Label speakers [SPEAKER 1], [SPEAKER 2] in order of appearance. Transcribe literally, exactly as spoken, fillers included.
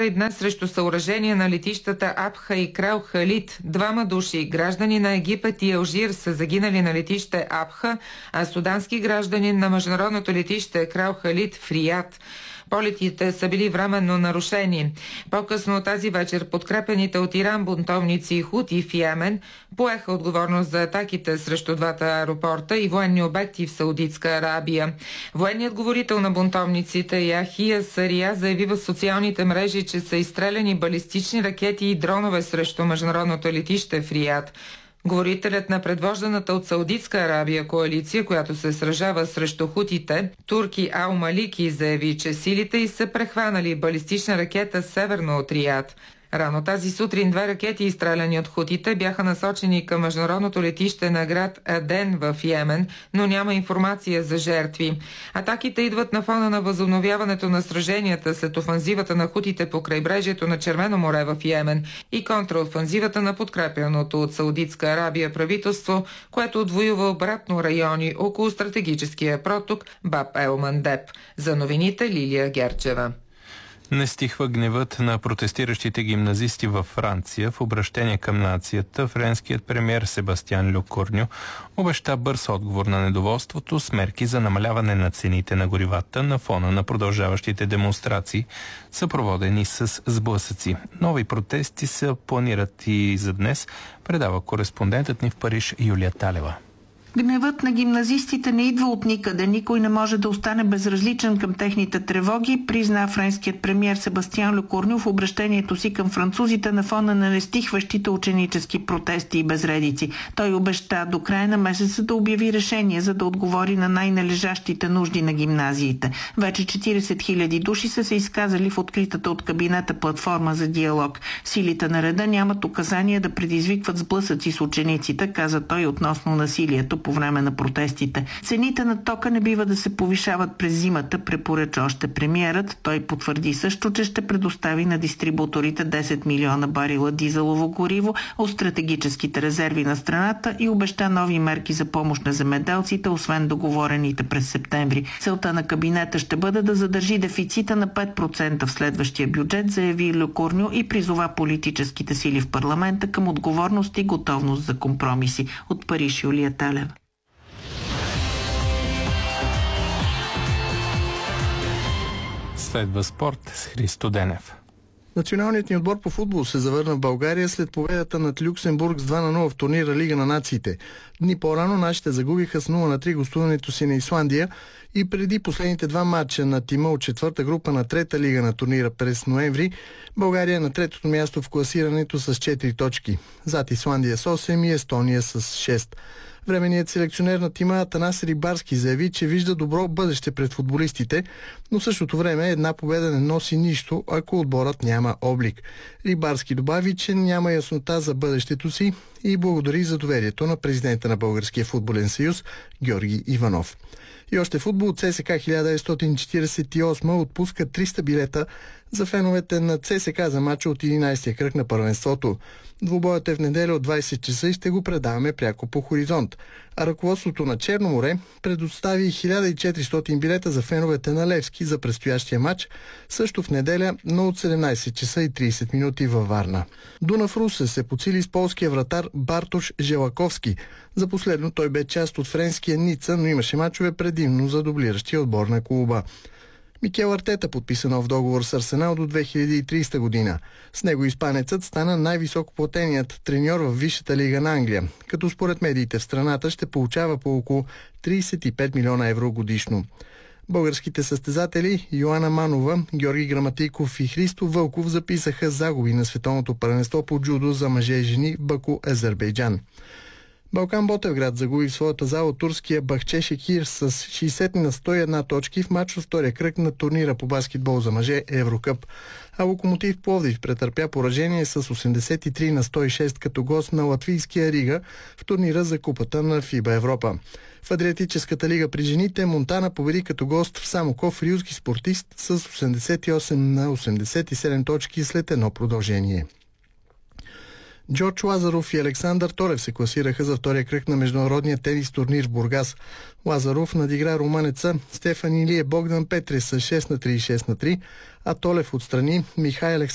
[SPEAKER 1] удари днес срещу съоръжения на летищата Абха и Крал Халид. Двама души, граждани на Египет и Алжир, са загинали на летище Абха, а судански гражданин на международното летище Крал Халид в Рият. Полетите са били временно нарушени. По-късно тази вечер подкрепените от Иран бунтовници Хути в Йемен поеха отговорност за атаките срещу двата аеропорта и военни обекти в Саудитска Арабия. Военният говорител на бунтовниците Яхия Сария заяви в социалните мрежи, че са изстреляни балистични ракети и дронове срещу международното летище в Рият. Говорителят на предвожданата от Саудитска Арабия коалиция, която се сражава срещу хутите, Турки Ал Малики, заяви, че силите й са прехванали балистична ракета северно от Рият. Рано тази сутрин две ракети, изстреляни от хутите, бяха насочени към международното летище на град Аден в Йемен, но няма информация за жертви. Атаките идват на фона на възобновяването на сраженията след офанзивата на хутите по крайбрежието на Червено море в Йемен и контраофанзивата на подкрепяното от Саудитска Арабия правителство, което отвоюва обратно райони около стратегическия проток Баб ел Мандеб. За новините Лилия Герчева.
[SPEAKER 2] Не стихва гневът на протестиращите гимназисти във Франция. В обращение към нацията, френският премиер Себастиан Лекорньо обеща бърз отговор на недоволството с мерки за намаляване на цените на горивата на фона на продължаващите демонстрации, съпроводени с сблъсъци. Нови протести се планират и за днес, предава кореспондентът ни в Париж Юлия Талева.
[SPEAKER 3] Гневът на гимназистите не идва от никъде. Никой не може да остане безразличен към техните тревоги, призна френският премиер Себастиан Лекорньо в обращението си към французите на фона на нестихващите ученически протести и безредици. Той обеща до края на месеца да обяви решение, за да отговори на най-належащите нужди на гимназиите. Вече четиридесет хиляди души са се изказали в откритата от кабинета платформа за диалог. Силите на реда нямат указания да предизвикват сблъсъци с учениците, каза той относно насилието по време на протестите. Цените на тока не бива да се повишават през зимата, препоръча още премиерът. Той потвърди също, че ще предостави на дистрибуторите десет милиона барила дизелово гориво от стратегическите резерви на страната и обеща нови мерки за помощ на земеделците, освен договорените през септември. Целта на кабинета ще бъде да задържи дефицита на пет процента в следващия бюджет, заяви Лекорньо и призова политическите сили в парламента към отговорност и готовност за компромиси. От Париж Юлия Талева.
[SPEAKER 2] Следва спорт с Христо Денев.
[SPEAKER 4] Националният ни отбор по футбол се завърна в България след победата над Люксембург с два на нула в турнира Лига на нациите. Дни по-рано нашите загубиха с нула на три гостуването си на Исландия и преди последните два матча на тима от четвърта група на трета лига на турнира през ноември, България е на третото място в класирането с четири точки. Зад Исландия с осем и Естония с шест. Временният селекционер на тима Атанас Рибарски заяви, че вижда добро бъдеще пред футболистите, но в същото време една победа не носи нищо, ако отборът няма облик. Рибарски добави, че няма яснота за бъдещето си и благодари за доверието на президента на Българския футболен съюз Георги Иванов. И още футбол. ЦСКА хиляда деветстотин четиридесет и осма отпуска триста билета за феновете на ЦСКА за мача от единайсетия кръг на първенството. Двубоят е в неделя от двайсет часа и ще го предаваме пряко по Хоризонт. А ръководството на Черно море предостави хиляда и четиристотин билета за феновете на Левски за предстоящия матч, също в неделя, но от седемнайсет часа и трийсет минути във Варна. Дунав Русе се подсили с полския вратар Бартош Желаковски. За последно той бе част от френския Ница, но имаше мачове предимно за дублиращия отбор на клуба. Микел Артета подписа нов договор с Арсенал до две хиляди и трийсета година. С него испанецът стана най-високо платеният треньор в Висшата лига на Англия, като според медиите в страната ще получава по около трийсет и пет милиона евро годишно. Българските състезатели Йоана Манова, Георги Граматиков и Христо Вълков записаха загуби на световното първенство по джудо за мъже и жени в Баку, Азербайджан. Балкан Ботевград загуби в своята зала турския Бахче Шекир с шейсет на сто и една точки в матч от втория кръг на турнира по баскетбол за мъже Еврокъп. А Локомотив Пловдив претърпя поражение с осемдесет и три на сто и шест като гост на латвийския Рига в турнира за купата на ФИБА Европа. В Адриатическата лига при жените Монтана победи като гост в Самоков рилски спортист с осемдесет и осем на осемдесет и седем точки след едно продължение. Джордж Лазаров и Александър Толев се класираха за втория кръг на международния тенис турнир в Бургас. Лазаров надигра румънеца Стефан Илие Богдан Петре с шест на три и шест на три, а Толев отстрани Михай Александър